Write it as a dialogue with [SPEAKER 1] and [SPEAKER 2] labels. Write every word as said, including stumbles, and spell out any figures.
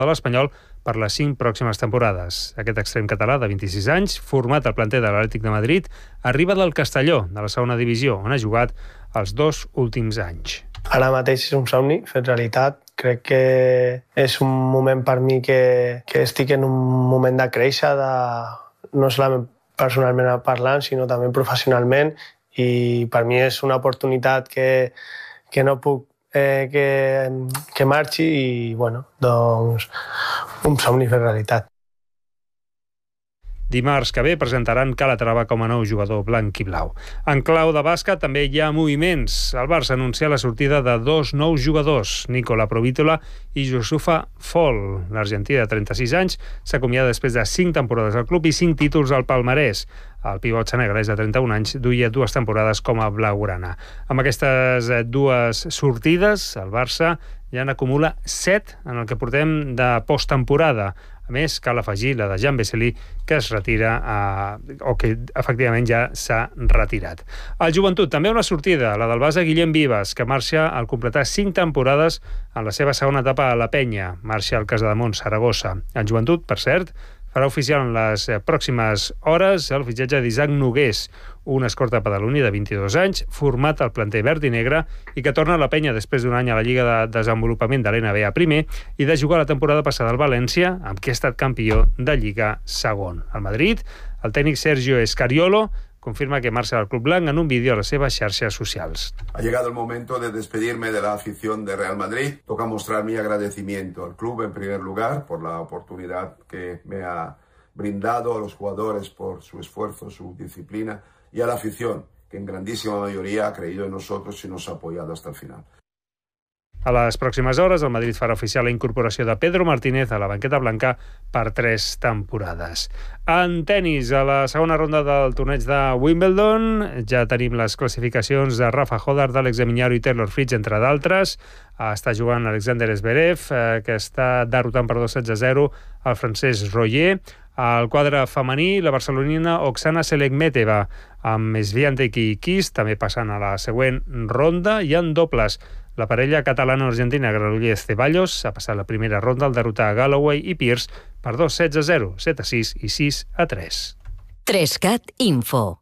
[SPEAKER 1] de l'Espanyol per les cinc pròximes temporades. Aquest extrem català de vint-i-sis anys, format al planter de l'Atlètic de Madrid, arriba del Castelló, de la segona divisió, on ha jugat els dos últims anys.
[SPEAKER 2] Ara mateix és un somni fet realitat. Crec que és un moment per mi que, que estic en un moment de créixer, de, no solament personalment parlant, sinó també professionalment, i per mi és una oportunitat que, que no puc eh, que, que marxi i, bueno, doncs, un somni fer realitat.
[SPEAKER 1] Dimarts que ve presentaran Calatrava com a nou jugador blanc i blau. En clau de bàsquet també hi ha moviments. El Barça anuncia la sortida de dos nous jugadors, Nicola Provítola i Youssoufa Fall. L'argentí de trenta-sis anys s'acomiada després de cinc temporades al club i cinc títols al palmarès. El pivot senegalès de trenta-un anys duia dues temporades com a blaugrana. Amb aquestes dues sortides, el Barça ja n'acumula set en el que portem de posttemporada. A més, cal afegir la de Jean Vesely, que es retira, eh, o que efectivament ja s'ha retirat. El Joventut, també una sortida, la del base Guillem Vives, que marxa al completar cinc temporades en la seva segona etapa a la Penya. Marxa al Casademont, Saragossa. El Joventut, per cert, farà oficial en les pròximes hores el fitxatge d'Isaac Nogués, un escorta badaloní de vint-i-dos anys, format al planter verd i negre i que torna a la Penya després d'un any a la Lliga de Desenvolupament de l'N B A primer i de jugar la temporada passada al València, amb qui ha estat campió de Lliga segon. Al Madrid, el tècnic Sergio Escariolo confirma que marxa del club blanc en un vídeo a les seves xarxes socials.
[SPEAKER 3] Ha llegado el momento de despedirme de la afición de Real Madrid. Toca mostrar mi agradecimiento al club en primer lugar por la oportunidad que me ha brindado, a los jugadores por su esfuerzo, su disciplina y a la afición que en grandísima mayoría ha creído en nosotros y nos ha apoyado hasta el final.
[SPEAKER 1] A les pròximes hores, el Madrid farà oficial la incorporació de Pedro Martínez a la banqueta blanca per tres temporades. En tenis, a la segona ronda del torneig de Wimbledon, ja tenim les classificacions de Rafa Hodard, Àlex de Miñaro i Taylor Fritz, entre d'altres. Està jugant Alexander Zverev, que està derrotant per dos sets a zero el francès Royer. Al quadre femení, la barcelonina Oksana Selekmeteva amb Swiatek i Kis, també passant a la següent ronda. I en dobles, la parella catalana-argentina Granollers Ceballos ha passat la primera ronda al derrotar a Galloway i Pierce per dos sets a zero, set a sis i sis a tres.
[SPEAKER 4] tres cat Info.